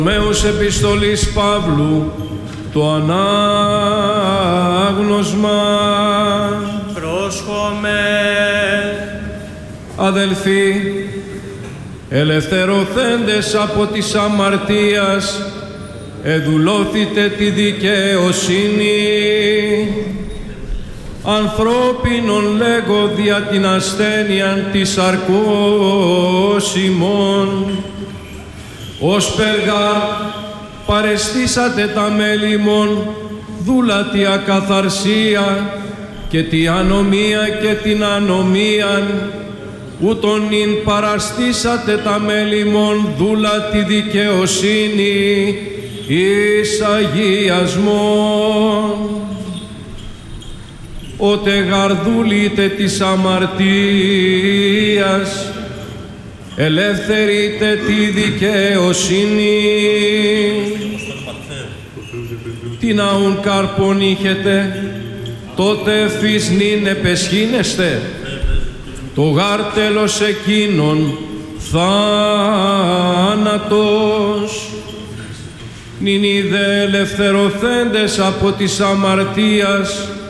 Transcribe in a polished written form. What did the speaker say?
Μέους επιστολής Παύλου, το ανάγνωσμα. Πρόσχομαι. Αδελφοί, ελευθερωθέντες από της αμαρτίας, εδουλώθητε τη δικαιοσύνη. Ανθρώπινον λέγω δια την ασθένειαν της αρκός ημών, ως περγά παρεστήσατε τα μέλη ημών, δούλα τη ακαθαρσία και τη ανομία και την ανομίαν, ούτων ειν παραστήσατε τα μέλη ημών, δούλα τη δικαιοσύνη εις αγιασμόν. Ότε γαρδούλητε της αμαρτίας, ελεύθερείτε τη δικαιοσύνη. Τι ναούν καρπον είχετε, τότε φύς νυν επεσχήνεστε, το γάρ τέλος εκείνον θάνατος. Νυν είδε ελευθερωθέντες από της αμαρτίας,